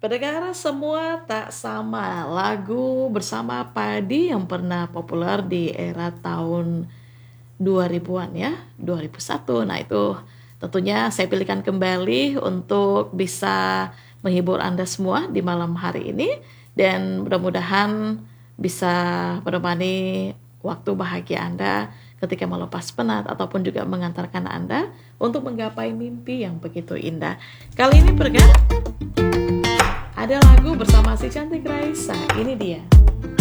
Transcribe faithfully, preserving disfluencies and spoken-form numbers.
Pendengar semua tak sama, lagu bersama Padi yang pernah populer di era tahun dua ribuan ya, dua ribu satu. Nah itu tentunya saya pilihkan kembali untuk bisa menghibur Anda semua di malam hari ini. Dan mudah-mudahan bisa menemani waktu bahagia Anda ketika melepas penat ataupun juga mengantarkan Anda untuk menggapai mimpi yang begitu indah. Kali ini berkat ada lagu bersama si cantik Raisa, ini dia.